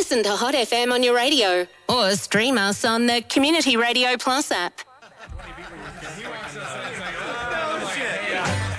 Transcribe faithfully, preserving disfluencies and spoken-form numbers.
Listen to Hot F M on your radio or stream us on the Community Radio Plus app.